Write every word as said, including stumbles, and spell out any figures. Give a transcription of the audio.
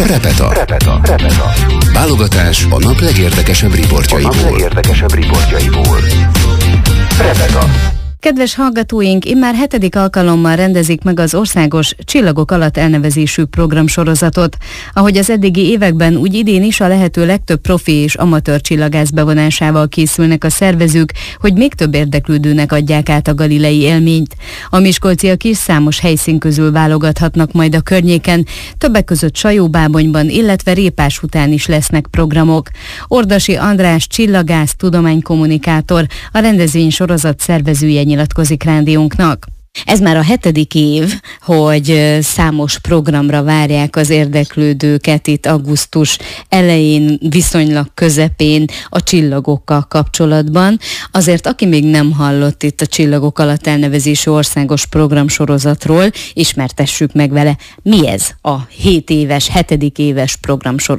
Repeta. Repeta. Repeta. Válogatás a nap legérdekesebb riportjaiból. A nap legérdekesebb riportjaiból. Repeta. Kedves hallgatóink, immár hetedik alkalommal rendezik meg az országos Csillagok alatt elnevezésű programsorozatot. Ahogy az eddigi években, úgy idén is a lehető legtöbb profi és amatőr csillagász bevonásával készülnek a szervezők, hogy még több érdeklődőnek adják át a galilei élményt. A miskolciak is számos helyszín közül válogathatnak majd a környéken, többek között Sajóbábonyban, illetve Répás után is lesznek programok. Ordasi András csillagász, tudománykommunikátor, a rendezvény sorozat szervezője nyilatkozik rádiónknak. Ez már a hetedik év, hogy számos programra várják az érdeklődőket itt augusztus elején, viszonylag közepén a csillagokkal kapcsolatban. Azért, aki még nem hallott itt a Csillagok alatt elnevezésű országos programsorozatról, ismertessük meg vele, mi ez a hét éves, hetedik éves programsorozat.